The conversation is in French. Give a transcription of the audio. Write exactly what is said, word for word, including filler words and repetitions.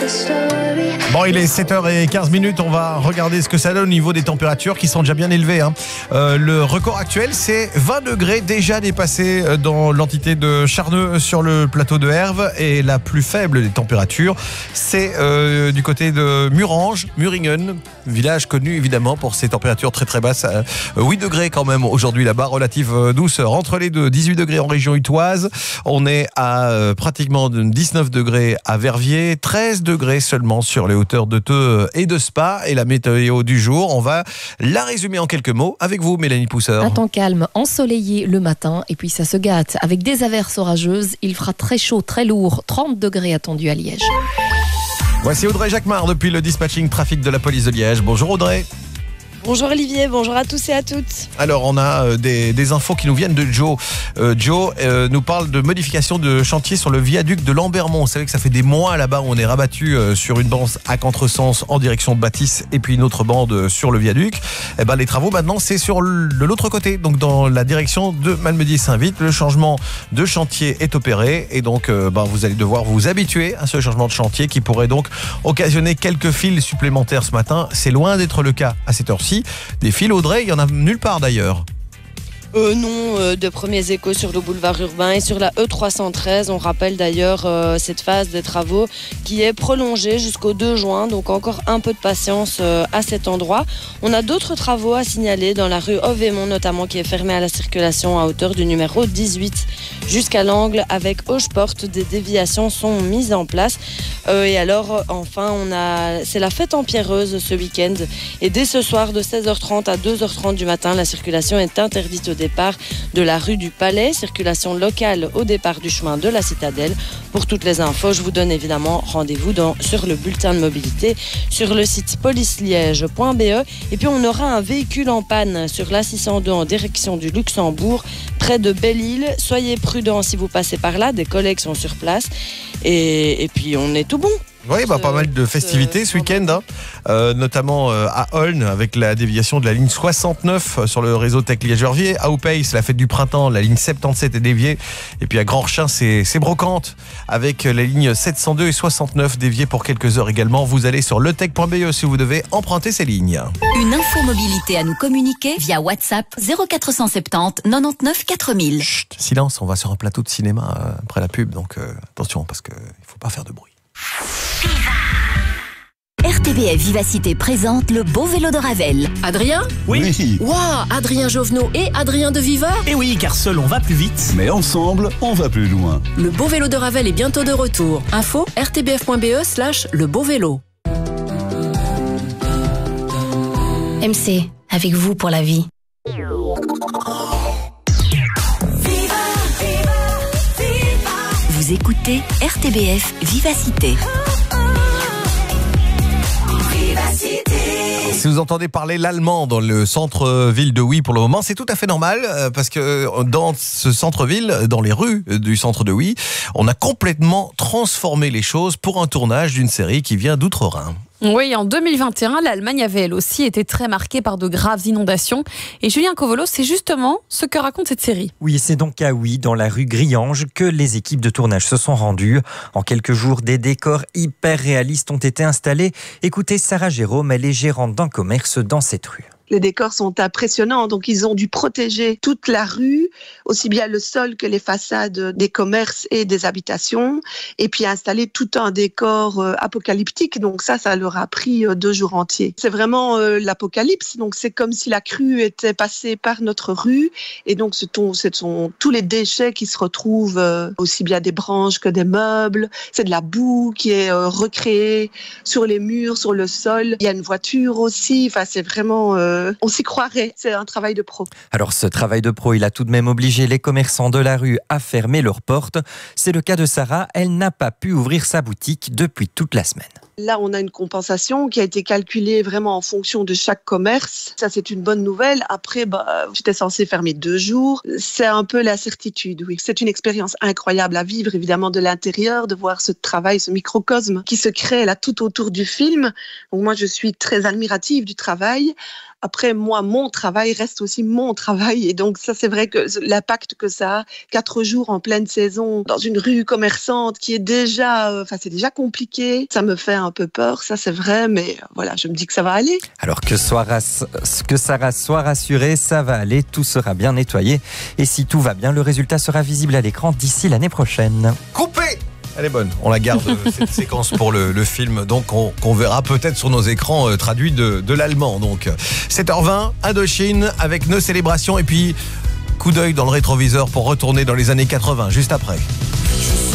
Bon, il est sept heures quinze minutes, on va regarder ce que ça donne au niveau des températures qui sont déjà bien élevées. Hein. Euh, le record actuel, c'est vingt degrés déjà dépassés dans l'entité de Charneux sur le plateau de Herve. Et la plus faible des températures, c'est euh, du côté de Murange, Muringen, village connu évidemment pour ses températures très très basses. Euh, huit degrés quand même aujourd'hui là-bas, relative douceur. Entre les deux, dix-huit degrés en région utoise. On est à euh, pratiquement dix-neuf degrés à Verviers, treize degrés seulement sur les hauteurs de Theux et de Spa. Et la météo du jour, on va la résumer en quelques mots avec vous, Mélanie Pousseur. Un temps calme, ensoleillé le matin, et puis ça se gâte avec des averses orageuses. Il fera très chaud, très lourd, trente degrés attendus à Liège. Voici Audrey Jacquemart depuis le dispatching trafic de la police de Liège. Bonjour Audrey. Bonjour Olivier, bonjour à tous et à toutes. Alors on a euh, des, des infos qui nous viennent de Joe. Euh, Joe euh, nous parle de modification de chantier sur le viaduc de Lambermont. Vous savez que ça fait des mois là-bas où on est rabattu euh, sur une bande à contresens en direction de Bâtisse et puis une autre bande euh, sur le viaduc. Et ben, les travaux maintenant c'est sur le, de l'autre côté, donc dans la direction de Malmedy-Saint-Vite. Le changement de chantier est opéré et donc euh, ben, vous allez devoir vous habituer à ce changement de chantier qui pourrait donc occasionner quelques fils supplémentaires ce matin. C'est loin d'être le cas à cette heure-ci. Des fils, Audrey, il n'y en a nulle part d'ailleurs. Euh, non, euh, de premiers échos sur le boulevard urbain et sur la E trois cent treize. On rappelle d'ailleurs euh, cette phase des travaux qui est prolongée jusqu'au deux juin, donc encore un peu de patience euh, à cet endroit. On a d'autres travaux à signaler dans la rue Ovémont notamment, qui est fermée à la circulation à hauteur du numéro dix-huit jusqu'à l'angle avec Hocheporte. Des déviations sont mises en place. Euh, et alors, enfin, on a, c'est la fête en Pierreuse ce week-end. Et dès ce soir, de seize heures trente à deux heures trente du matin, la circulation est interdite au départ de la rue du Palais. Circulation locale au départ du chemin de la Citadelle. Pour toutes les infos, je vous donne évidemment rendez-vous dans, sur le bulletin de mobilité sur le site police liège point b e. Et puis, on aura un véhicule en panne sur l'A six cent deux en direction du Luxembourg, près de Belle-Île. Soyez prudents si vous passez par là. Des collègues sont sur place. Et, et puis, on est tout bon. Oui, bah, pas mal de festivités ce, ce week-end, hein. euh, notamment euh, à Aulne avec la déviation de la ligne soixante-neuf sur le réseau Tech Liège-Verviers. À Oupey, c'est la fête du printemps, la ligne soixante-dix-sept est déviée. Et puis à Grand-Rechin, c'est, c'est Brocante avec les lignes sept cent deux et soixante-neuf déviées pour quelques heures également. Vous allez sur le tech point b e si vous devez emprunter ces lignes. Une info mobilité à nous communiquer via WhatsApp zéro quatre cent soixante-dix quatre-vingt-dix-neuf quatre mille. Chut, silence, on va sur un plateau de cinéma euh, après la pub, donc euh, attention parce qu'il ne faut pas faire de bruit. R T B F Vivacité présente le beau vélo de Ravel. Adrien ? Oui. Waouh, Adrien Jovenot et Adrien de Viveur ? Et oui, car seul on va plus vite. Mais ensemble, on va plus loin. Le beau vélo de Ravel est bientôt de retour. Info r t b f point b e slash le beau vélo. M C, avec vous pour la vie. Vous écoutez R T B F Vivacité. Si vous entendez parler l'allemand dans le centre-ville de Huy pour le moment, c'est tout à fait normal parce que dans ce centre-ville, dans les rues du centre de Huy, on a complètement transformé les choses pour un tournage d'une série qui vient d'Outre-Rhin. Oui, en deux mille vingt et un, l'Allemagne avait elle aussi été très marquée par de graves inondations. Et Julien Covolo, c'est justement ce que raconte cette série. Oui, c'est donc à Huy, dans la rue Grillange, que les équipes de tournage se sont rendues. En quelques jours, des décors hyper réalistes ont été installés. Écoutez Sarah Jérôme, elle est gérante d'un commerce dans cette rue. Les décors sont impressionnants, donc ils ont dû protéger toute la rue, aussi bien le sol que les façades des commerces et des habitations, et puis installer tout un décor euh, apocalyptique. Donc ça, ça leur a pris euh, deux jours entiers. C'est vraiment euh, l'apocalypse, donc c'est comme si la crue était passée par notre rue, et donc ce sont, ce sont tous les déchets qui se retrouvent, euh, aussi bien des branches que des meubles. C'est de la boue qui est euh, recréée sur les murs, sur le sol. Il y a une voiture aussi, enfin c'est vraiment... Euh, on s'y croirait, c'est un travail de pro. Alors ce travail de pro, il a tout de même obligé les commerçants de la rue à fermer leurs portes. C'est le cas de Sarah, elle n'a pas pu ouvrir sa boutique depuis toute la semaine. Là, on a une compensation qui a été calculée vraiment en fonction de chaque commerce. Ça, c'est une bonne nouvelle. Après, bah, j'étais censée fermer deux jours. C'est un peu l'incertitude, oui. C'est une expérience incroyable à vivre, évidemment, de l'intérieur, de voir ce travail, ce microcosme qui se crée là tout autour du film. Donc moi, je suis très admirative du travail. Après, moi, mon travail reste aussi mon travail. Et donc, ça, c'est vrai que l'impact que ça a, quatre jours en pleine saison, dans une rue commerçante qui est déjà, enfin, euh, c'est déjà compliqué. Ça me fait un peu peur, ça, c'est vrai. Mais voilà, je me dis que ça va aller. Alors que, soit rass... que Sarah soit rassurée, ça va aller, tout sera bien nettoyé. Et si tout va bien, le résultat sera visible à l'écran d'ici l'année prochaine. Coupé! Elle est bonne, on la garde cette séquence pour le, le film, donc on, qu'on verra peut-être sur nos écrans euh, traduits de, de l'allemand. Donc sept heures vingt, Indochine avec nos célébrations et puis coup d'œil dans le rétroviseur pour retourner dans les années quatre-vingts juste après.